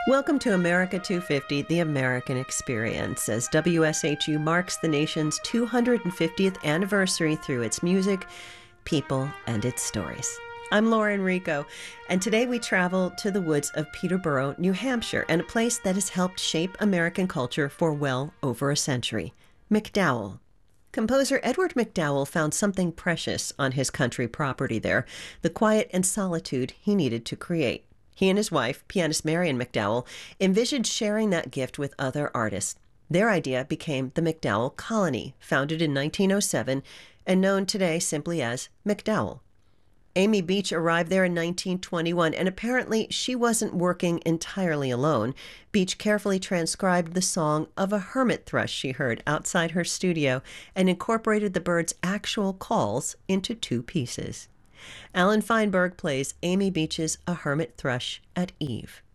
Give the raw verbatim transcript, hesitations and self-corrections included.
Welcome to America two fifty, the American Experience, as W S H U marks the nation's two hundred fiftieth anniversary through its music, people, and its stories. I'm Laura Enrico, and today we travel to the woods of Peterborough, New Hampshire, and a place that has helped shape American culture for well over a century, MacDowell. Composer Edward MacDowell found something precious on his country property there, the quiet and solitude he needed to create. He and his wife, pianist Marian MacDowell, envisioned sharing that gift with other artists. Their idea became the MacDowell Colony, founded in nineteen oh seven and known today simply as MacDowell. Amy Beach arrived there in nineteen twenty-one, and apparently she wasn't working entirely alone. Beach carefully transcribed the song of a hermit thrush she heard outside her studio and incorporated the bird's actual calls into two pieces. Alan Feinberg plays Amy Beach's A Hermit Thrush at Eve.